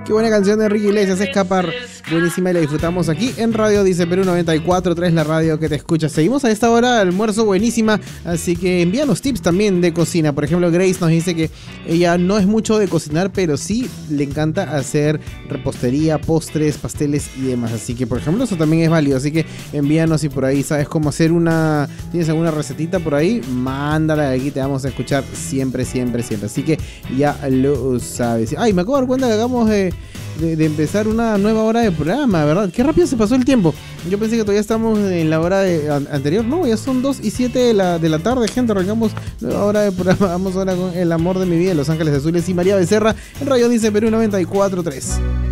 Qué buena canción de Ricky Iglesias, Escapar. Buenísima y la disfrutamos aquí en Radio Dice Perú 94.3, la radio que te escucha. Seguimos a esta hora, almuerzo buenísima, así que envíanos tips también de cocina. Por ejemplo, Grace nos dice que ella no es mucho de cocinar, pero sí le encanta hacer repostería, postres, pasteles y demás. Así que, por ejemplo, eso también es válido. Así que envíanos si por ahí sabes cómo hacer tienes alguna recetita por ahí, mándala, aquí te vamos a escuchar siempre, siempre, siempre. Así que ya lo sabes. Ay, me acabo de dar cuenta que acabamos de empezar una nueva hora de programa, ¿verdad? Qué rápido se pasó el tiempo. Yo pensé que todavía estamos en la hora anterior. No, ya son 2:07 de la tarde, gente. Arrancamos nueva hora de programa. Vamos ahora con El amor de mi vida, Los Ángeles Azules y María Becerra en Radio Dice Perú 94.3.